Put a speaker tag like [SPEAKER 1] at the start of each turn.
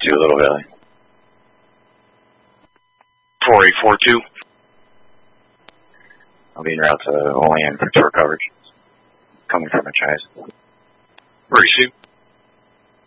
[SPEAKER 1] 4842, Little Valley.
[SPEAKER 2] 4842.
[SPEAKER 1] I'll be en route to Olean for tour coverage. Coming from a Chase.
[SPEAKER 2] Where are you, Sue?